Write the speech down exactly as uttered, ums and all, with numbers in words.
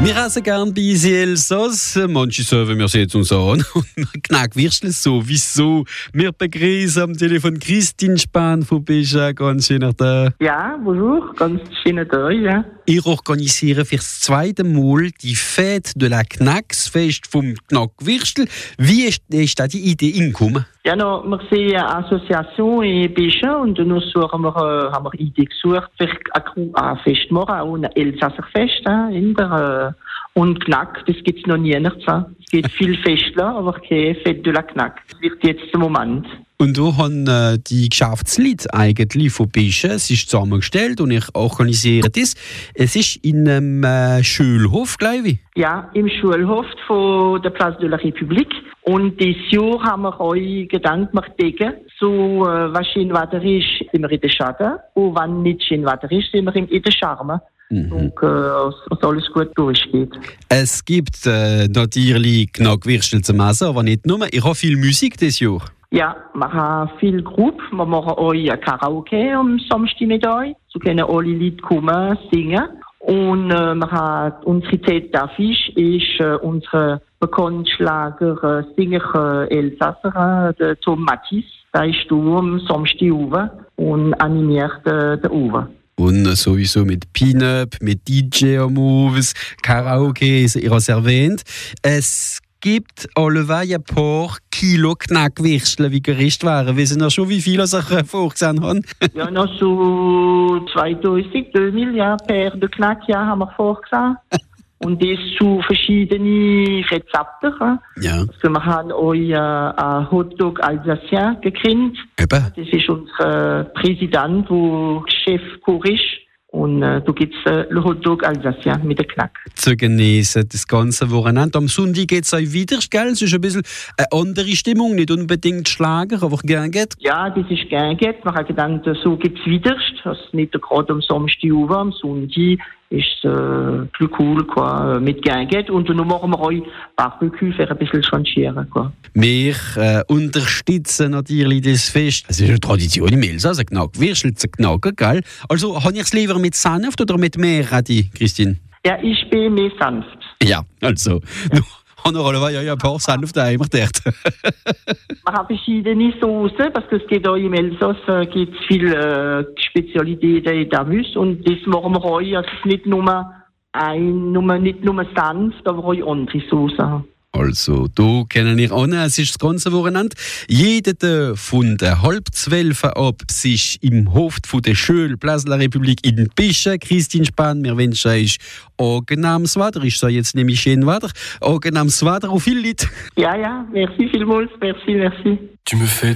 Wir essen gerne bei Sie Elsass. Manche sagen, wir setzen uns an. Und Knackwürstel sowieso. Wir begrüßen am Telefon Christine Span von Béja. Ganz schönen Tag. Ja, bonjour. Ganz schönen Tag, ja. Ihr organisiert für das zweite Mal die Fête de la Knacks, Fest vom Knackwürstel. Wie ist, ist da die Idee hingekommen? Ja, no, wir sind eine Association in Béja und nous suchen wir, äh, haben wir Idee gesucht für ein Fest machen, auch ein Elsasser Fest äh, in der, äh, und Knack, das gibt es noch nie. Nicht, äh. Es gibt viele Feste, aber kein Fête de la Knack. Das wird jetzt der Moment. Und da haben äh, die Geschäftsleute eigentlich von Béja sich zusammengestellt und ich organisiere das. Es ist in einem äh, Schulhof, glaube ich. Ja, im Schulhof von der Place de la République. Und dieses Jahr haben wir euch Gedanken gemacht, so, äh, was schön Wetter ist, sind wir in der Schatten. Und wenn nicht schön Wetter ist, sind wir in der Charme. Mhm. Und äh, dass alles gut durchgeht. Es gibt äh, natürlich Knackwürstel zum Essen, aber nicht nur. Ich habe viel Musik dieses Jahr. Ja, wir haben viele Gruppen. Wir machen euch ein Karaoke am Samstag mit euch. So können alle Leute kommen, singen. Und äh, wir haben unsere Tête d'affiche ist äh, unser bekannter Schlager äh, Singer äh, Elsasser, äh, der Tom Mattis. Der ist da am Samstag oben und animiert äh, den Uwe. Und sowieso mit Pin-Up, mit D J-Moves, Karaoke, ihr habt es erwähnt. Es gibt allweil ein paar Kilo Knackwürstel, wie Gericht waren. Wissen Sie schon, wie viele Sie vorgesehen haben? Ja, noch so zweitausend, zweitausend, ja, per de Knack, ja, haben wir vorgesehen. Und das zu verschiedenen Rezepten. Ja. Also wir haben euch äh, ein Hotdog Alsacien gekriegt. Eben. Das ist unser Präsident, der Chefkoch ist. Und äh, da gibt es äh, den Hotdog Alsacien mit dem Knack. Zu genießen, das ganze Wochenende. Am Sonntag geht es euch wieder, gell? Es ist ein bisschen eine andere Stimmung, nicht unbedingt Schlager, aber gern geht. Ja, das ist gern geht. Man hat gedacht, so gibt es wieder. Also nicht gerade am Samstag über, am Sonntag ist es äh, plus cool, quoi, mit gern geht. Und dann machen wir euch Barbecue für ein bisschen changieren, quoi. Wir äh, unterstützen natürlich das Fest. Es ist eine Tradition im Elsass, ein Knackwürstel zu knacken, gell? Also, habe ich es lieber mit Sanft oder mit mehr, Radi, Christine? Ja, ich bin mehr sanft. Ja, also. Ja. Normalerweise ja ein paar Sanft daheim gedacht. Wir haben verschiedene Soßen, parce que es gibt auch im Elsass äh, gibt's viele äh, Spezialitäten d'Amüs und das machen wir euch, also nicht nur ein, nur, nicht nur sanft, aber auch andere Soßen. Also, da kennen wir an, es ist das ganze Wochenende. Jeder Tag von der halb zwölf ab sich im Hof von der schönen Place de la République in Béja. Christine Span, wir wünschen euch angenehmes Wetter. Ich sage jetzt nämlich schön Wetter. Angenehmes Wetter und viel Leute. Ja, ja, merci vielmals, merci, merci. Tu me fais